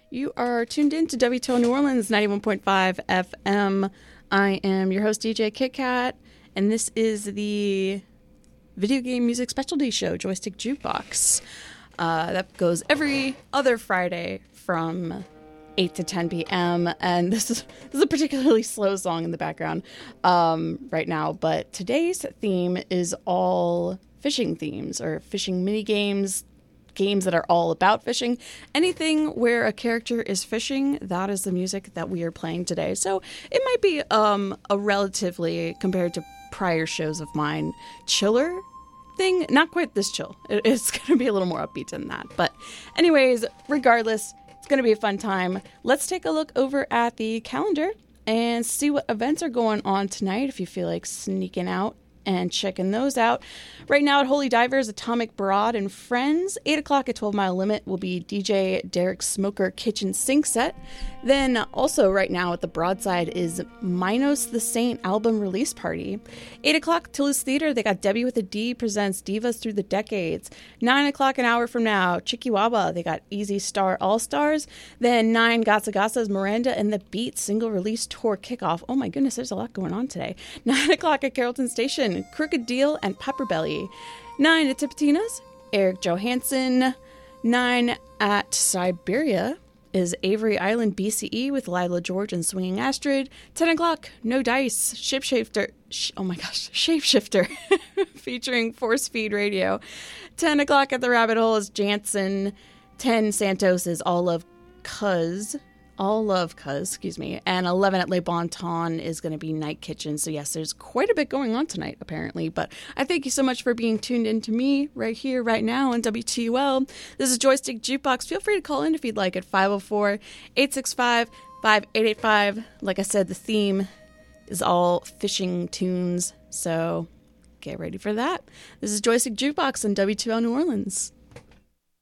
You are tuned in to WTO New Orleans 91.5 FM. I am your host, DJ Kit Kat, and this is the video game music specialty show, Joystick Jukebox. That goes every other Friday from 8 to 10 p.m. And this is a particularly slow song in the background right now, but today's theme is all fishing themes or fishing mini games that are all about fishing. Anything where a character is fishing, that is the music that we are playing today. So it might be a relatively, compared to prior shows of mine, chiller thing. Not quite this chill. It's going to be a little more upbeat than that. But anyways, regardless, it's going to be a fun time. Let's take a look over at the calendar and see what events are going on tonight if you feel like sneaking out and checking those out. Right now at Holy Divers, Atomic Broad and Friends. 8 o'clock at 12 Mile Limit will be DJ Derek's Smoker Kitchen Sink Set. Then also right now at the Broadside is Minos the Saint album release party. 8 o'clock Toulouse Theater, they got Debbie with a D presents Divas Through the Decades. 9 o'clock an hour from now, Chikiwaba, they got Easy Star All Stars. Then 9 Gasa Gasa's Miranda and the Beat single release tour kickoff. Oh my goodness, there's a lot going on today. 9 o'clock at Carrollton Station, Crooked Deal and Pepper Belly. 9 at Tipitina's, Eric Johansson. 9 at Siberia is Avery Island BCE with Lila George and Swinging Astrid. 10 o'clock, No Dice, Shapeshifter, featuring Force Feed Radio. 10 o'clock at the Rabbit Hole is Jansen. 10 Santos is All Love Cuz, and 11 at Le Bon Ton is going to be Night Kitchen. So yes, there's quite a bit going on tonight, apparently. But I thank you so much for being tuned in to me right here, right now on WTUL. This is Joystick Jukebox. Feel free to call in if you'd like at 504-865-5885. Like I said, the theme is all fishing tunes, so get ready for that. This is Joystick Jukebox on WTUL New Orleans.